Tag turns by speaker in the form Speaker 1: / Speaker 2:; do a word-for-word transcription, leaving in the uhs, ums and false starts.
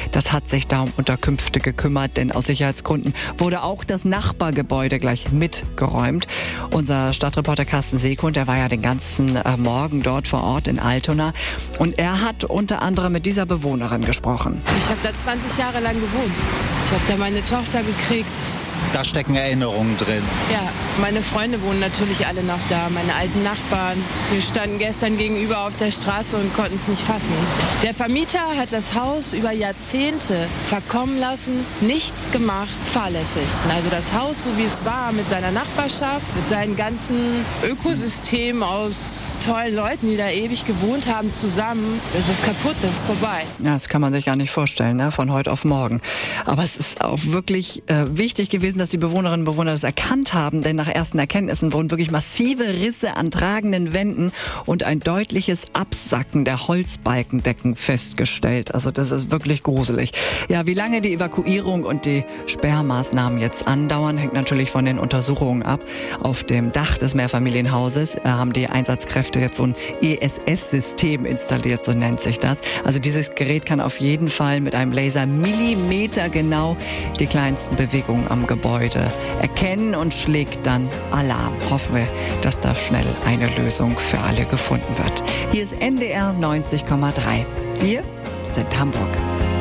Speaker 1: Das hat sich da um Unterkünfte gekümmert, denn aus Sicherheitsgründen wurde auch das Nachbargebäude gleich mitgeräumt. Unser Stadtreporter Carsten Seekund, der war ja den ganzen äh, Morgen dort vor Ort in Altona und er hat unter anderem mit dieser Bewohnerin gesprochen.
Speaker 2: Ich habe da zwanzig Jahre lang gewohnt. Ich habe da meine Tochter gekriegt.
Speaker 3: Da stecken Erinnerungen drin.
Speaker 2: Ja, meine Freunde wohnen natürlich alle noch da, meine alten Nachbarn. Wir standen gestern gegenüber auf der Straße und konnten es nicht fassen. Der Vermieter hat das Haus über Jahrzehnte verkommen lassen, nichts gemacht, fahrlässig. Also das Haus, so wie es war, mit seiner Nachbarschaft, mit seinem ganzen Ökosystem aus tollen Leuten, die da ewig gewohnt haben, zusammen, das ist kaputt, das ist vorbei.
Speaker 1: Ja, das kann man sich gar nicht vorstellen, ne? Von heute auf morgen. Aber es ist auch wirklich äh, wichtig gewesen, dass die Bewohnerinnen und Bewohner das erkannt haben, denn nach ersten Erkenntnissen wurden wirklich massive Risse an tragenden Wänden und ein deutliches Absacken der Holzbalkendecken festgestellt. Also das ist wirklich gruselig. Ja, wie lange die Evakuierung und die Sperrmaßnahmen jetzt andauern, hängt natürlich von den Untersuchungen ab. Auf dem Dach des Mehrfamilienhauses äh, haben die Einsatzkräfte jetzt so ein E S S-System installiert, so nennt sich das. Also dieses Gerät kann auf jeden Fall mit einem Laser millimetergenau die kleinsten Bewegungen am Gebäude erkennen und schlägt dann Alarm. Hoffen wir, dass da schnell eine Lösung für alle gefunden wird. Hier ist N D R neunzig Komma drei. Wir sind Hamburg.